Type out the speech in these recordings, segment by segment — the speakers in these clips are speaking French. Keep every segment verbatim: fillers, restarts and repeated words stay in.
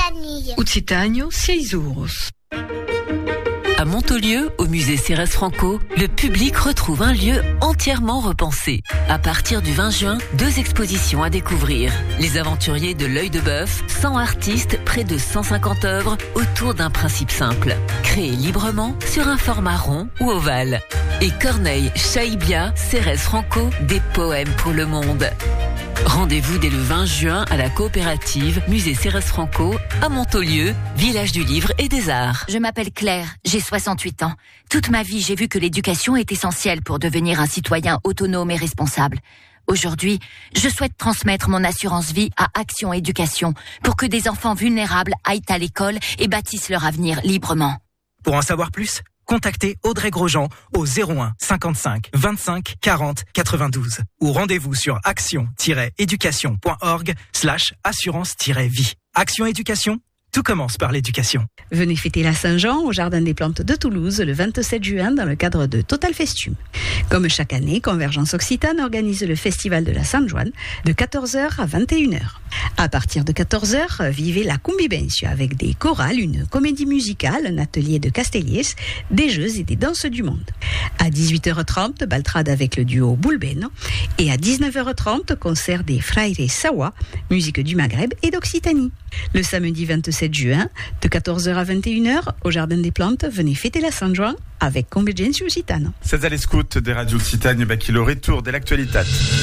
famille. Occitânio, seis euros. À Montaulieu, au musée Cérès Franco, le public retrouve un lieu entièrement repensé. À partir du vingt juin, deux expositions à découvrir. Les aventuriers de l'œil de bœuf, cent artistes, près de cent cinquante œuvres autour d'un principe simple. Créés librement sur un format rond ou ovale. Et Corneille Chaïbia, Cérès Franco, des poèmes pour le monde. Rendez-vous dès le vingt juin à la coopérative Musée Cérès Franco à Montaulieu, village du livre et des arts. Je m'appelle Claire, j'ai soixante-huit ans. Toute ma vie, j'ai vu que l'éducation est essentielle pour devenir un citoyen autonome et responsable. Aujourd'hui, je souhaite transmettre mon assurance vie à Action Éducation pour que des enfants vulnérables aillent à l'école et bâtissent leur avenir librement. Pour en savoir plus, contactez Audrey Grosjean au zéro un cinquante-cinq vingt-cinq quarante quatre-vingt-douze ou rendez-vous sur action-éducation.org slash assurance-vie. Action Éducation, tout commence par l'éducation. Venez fêter la Saint-Jean au Jardin des Plantes de Toulouse le vingt-sept juin dans le cadre de Total Festum. Comme chaque année, Convergence Occitane organise le Festival de la Sainte-Joanne de quatorze heures à vingt et une heures. À partir de quatorze heures, vivez la Cumbibencio avec des chorales, une comédie musicale, un atelier de Castelliers, des jeux et des danses du monde. À dix-huit heures trente, baltrade avec le duo Bulbeno. Et à dix-neuf heures trente, concert des Fraires Sawa, musique du Maghreb et d'Occitanie. Le samedi vingt-sept juin, de quatorze heures à vingt et une heures, au Jardin des Plantes, venez fêter la Saint-Jean avec Convergence Occitane. C'est à l'écoute des radios Occitane, bah, qui le retour de l'actualité.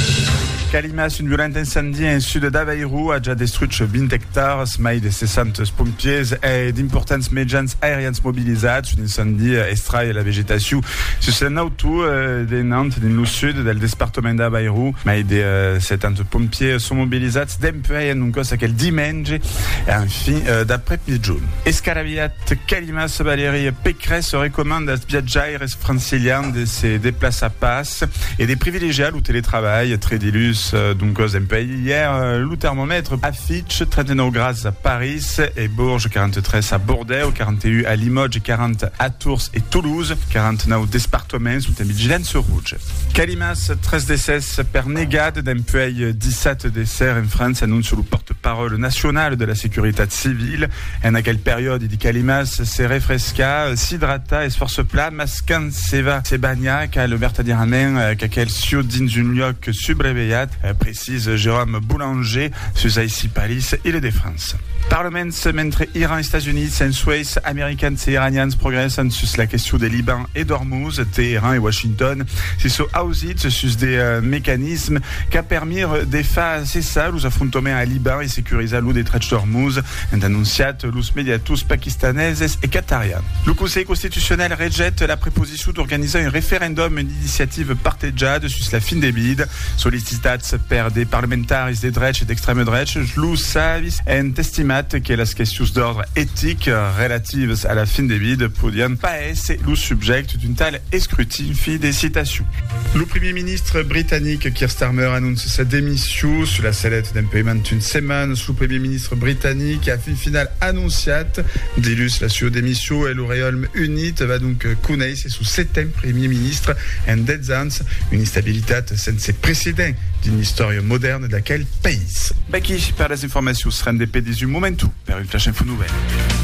Calimas, un violent incendie en sud d'Aveiro ha già distrutto venti hectares, mai di sessanta pompiers e d'importanti mezzi aeriani mobilizzati. Un incendi estrae la vegetazione su Senautu de Nantes, nel sud del dipartimento d'Aveiro, mai di settanta pompiers sono mobilizzati d'empei in un cosa che il dimanche e infine d'après-midi. Escarabiat Calimas Valérie Pécresse recommande a viaggiatori franciliani di se déplacer à passe et des privilégiés au télétravail très dilus. Donc, hier, le thermomètre affiche trente-neuf grades à Paris et Bourges, quarante-trois à Bordeaux, quarante et un à Limoges, quarante à Tours et Toulouse, quarante-neuf départements sous une vigilance rouge. Calimas, treize décès per negade d'employés dix-sept décès en France, annonce le porte-parole national de la sécurité civile. En quelle période, il dit Calimas se refresca, s'hydrata et se force plat, mascan seva se bagna, cal vertadiramen, qu'aquel sio dins un lloc subreveillat, précise Jérôme Boulanger, sur ici Paris et le de France. Parlement mentre Iran et États-Unis, sensues américains et iraniens progressent sur la question des Liban et d'Ormuz, Téhéran et Washington, c'est sur Auschwitz, sur des euh, mécanismes qui a permis des phases cessar los affrontaments à Liban et sécuriser l'eau des trets d'Ormuz, ont annoncé los médiatus pakistanaises et qatariens. Le Conseil constitutionnel rejette la proposition d'organiser un référendum, une initiative partagée sur la fin des bides, sollicitats per des parlementaires des drets et d'extrême droite, lo savis en testimat que les questions d'ordre éthique relatives à la fin des bides podien pas être le sujet d'une telle escrutin. Fin des citations. Le Premier ministre britannique Keir Starmer annonce sa démission sur la sellette d'un paiement d'une semaine. Le Premier ministre britannique a fin final annonciat d'illus la sua démission et le Royaume Uni va donc connaître sous septième Premier ministre en dez ans une instabilité sans précédent d'une histoire moderne de quel pays. Baki, per les informations, seran des pédis momentu per une flash info nouvelle.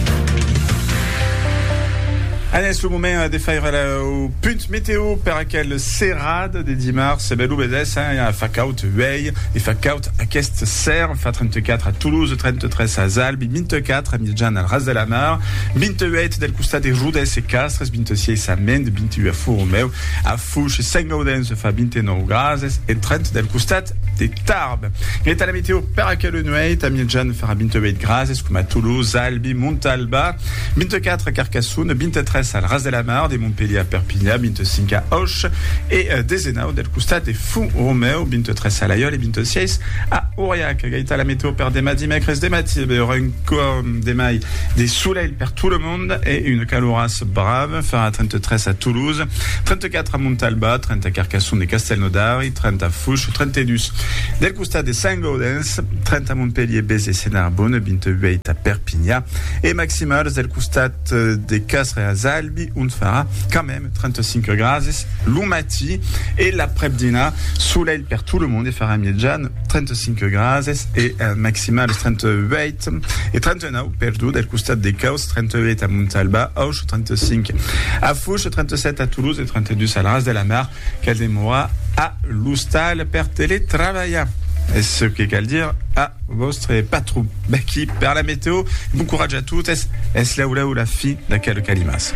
Anes, le moment de faire le punt météo per aquel serrade de dimarts, bello bedes, hein, a facaut veille, et facaut a quest serre, fa trente-quatre à Toulouse, trente-trois à Zalbi, vingt-quatre à Mijan al Ras de la Mar, vingt-huit del costat de Rudes et Castres, vingt-six à Mende, vingt-huit à Fouromeu, à Fouche, Saint-Gaudens fa vingt-neuf grases, et trente del costat de Tarbes. Et à la météo per aquel nuit, à Mijan fera vingt-huit grases, comme à Toulouse, Zalbi, Montalba, vingt-quatre à Carcassonne, vingt-trois à Ras de la Mar, de Montpellier à Perpignan, vingt-cinq à Auch, et euh, des Enao del Costat et Fou-Romeu, vingt-trois à Layol et vingt-six à Aurillac. Gaïta la météo per des madi mecres des mati, il y aura encore des mailles, des soleils per tout le monde et une calorasse brave, fera trente-trois à Toulouse, trente-quatre à Montalba, trente à Carcassonne et Castelnaudary, trente à Fouche, trente-deux Del costat de Saint-Gaudens, trenta a Montpellier, Béziers et Narbonne, vingt-huit a Perpignan, et maximals del costat de Castres a Zalbi, on fera quand même trente-cinq grades, l'Umati, et l'après-dîner, soleil per tout le monde, et fera Miedjan, trente-cinq grades, et euh, maximals trente-huit, et trente-neuf perdu del costat de Caus, trente-huit a Montalba, Auch, trente-cinq a Fouche, trente-sept à Toulouse, et trente-deux à la Ras de la Mar, Caldemora, à l'Oustal per télétravailler. Et ce qui cal dire à votre patron Baki per la météo. Bon courage à toutes. Est-ce est-ce là ou là ou la fille d'Akel Kalimas?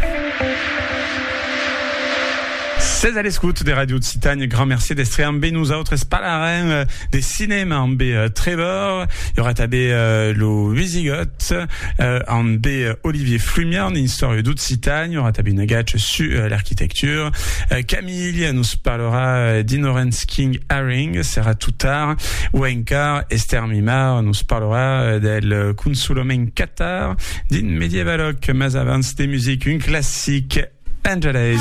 seize à l'escoute des radios de Citagne. Grand merci d'estrer en B nous autres. C'est pas la reine des cinémas en B euh, Trevor. Il y aura tabé euh, le Visigoth euh, en B euh, Olivier Flumière en histoire d'où de Citagne. Il y aura tabé une gâche sur euh, l'architecture. Euh, Camille nous parlera euh, d'Ignorance King Haring. Sera tout tard. Wenkar Esther Mimar nous parlera euh, del Kunsulomen Qatar. Din Medievaloc. Mais avance des musiques, une classique. Angeles.